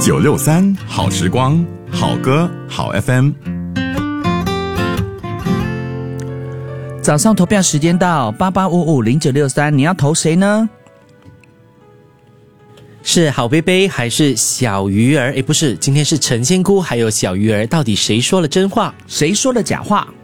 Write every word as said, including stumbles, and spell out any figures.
九六三好时光，好歌好 F M。 早上投票时间到，八八五五零九六三，你要投谁呢？ 是好贝贝还是小鱼儿？诶，不是，今天是陈仙姑还有小鱼儿，到底谁说了真话， 谁说了假话？